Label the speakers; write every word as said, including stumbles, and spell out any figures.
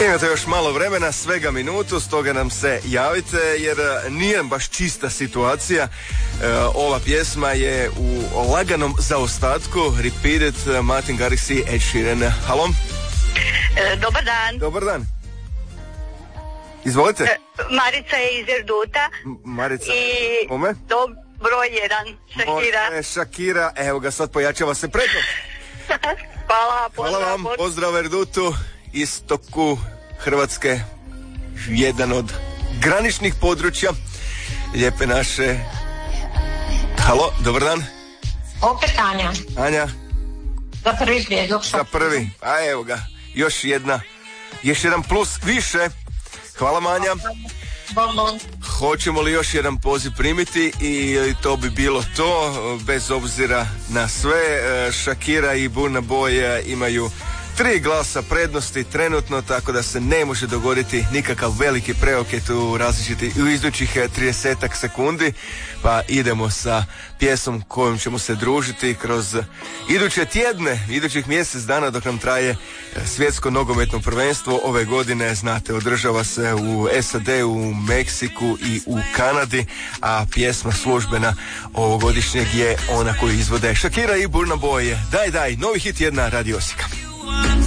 Speaker 1: Imate još malo vremena, svega minutu, stoga nam se javite jer nije baš čista situacija. E, ova pjesma je u laganom zaostatku. Repeat it, Martin Garrix i Ed Sheeran. Halo?
Speaker 2: E, dobar dan.
Speaker 1: Dobar dan. Izvolite.
Speaker 2: E, Marica je iz Erduta.
Speaker 1: M- Marica.
Speaker 2: I
Speaker 1: Ome?
Speaker 2: do, broj jedan, Shakira.
Speaker 1: Može, Shakira, evo ga, sad pojačava se prednost.
Speaker 2: Hvala, pozdrav.
Speaker 1: Hvala vam, pozdrav Erdutu, istoku Hrvatske, jedan od graničnih područja lijepe naše. Halo, dobar dan.
Speaker 3: Opet Anja.
Speaker 1: Anja.
Speaker 3: Za prvi prijedlog.
Speaker 1: Za prvi, a evo ga, još jedna, još jedan plus više. Hvala Manja.
Speaker 3: Bon, bon.
Speaker 1: Hoćemo li još jedan poziv primiti i to bi bilo to, bez obzira na sve. Shakira i Burna Boy imaju tri glasa prednosti trenutno, tako da se ne može dogoditi nikakav veliki preokret u različiti u idućih tridesetak sekundi, pa idemo sa pjesmom kojom ćemo se družiti kroz iduće tjedne, idućih mjesec dana dok nam traje svjetsko nogometno prvenstvo. Ove godine, znate, održava se u S A D, u Meksiku i u Kanadi, a pjesma službena ovogodišnjeg je ona koju izvode Shakira i Burna Boy. Daj, daj, novi hit jedna Radio Osijeka.